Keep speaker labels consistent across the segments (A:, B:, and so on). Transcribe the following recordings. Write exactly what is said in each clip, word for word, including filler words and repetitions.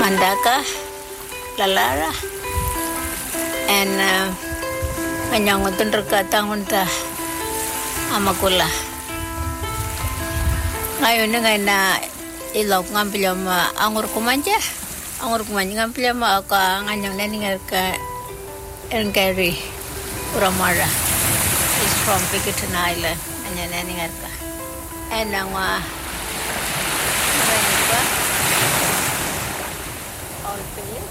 A: Mandaka, Lalara, and Anyang Tundraka Unta Amakula. Ngayon nga na ilok ngampilama angor kumanja, angor kumanja ngampilama ka nganyang naningal ka Engari Uramara is from Biggerton Island, nganyang naningal ka. And ang mga ba? All finished.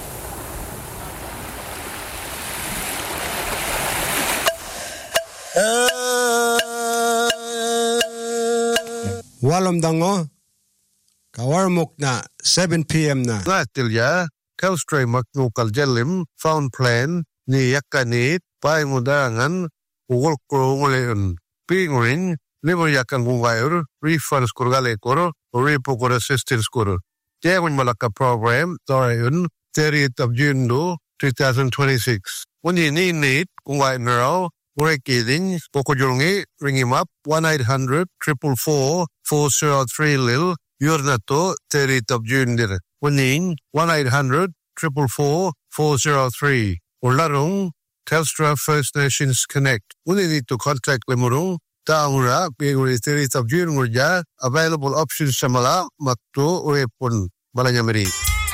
B: Walam dango kawarmok na seven p.m. na
C: Natilya kaustray maknukal jalim found plan ni yakanit pay mudangan ugol krongleun pinguin libo yakang gungayur refunds kurgale koro repo kor assistance koro Jawin malaka program tarayun thirtieth of June do twenty twenty-six when you need need kungay naraw Murekidin, Pokojungi, ring him up, one eight hundred, four four four, four zero three lil, Yurnato, thirtieth of June dir. Wanin, one eight hundred, four four four, four zero three. Ularung, Telstra First Nations Connect. We need to contact Lemurung, Taura, being the thirtieth of June, Murja, available options Samala, Makto, Uepun, Balanyamari.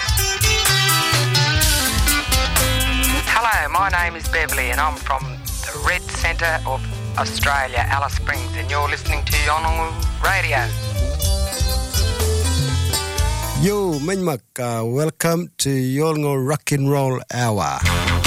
D: Hello, my name is Beverly and I'm from the Red Centre of Australia, Alice Springs, and you're listening to Yolngu Radio.
B: Yo, Manmak, uh, welcome to Yolngu Rock and Roll Hour.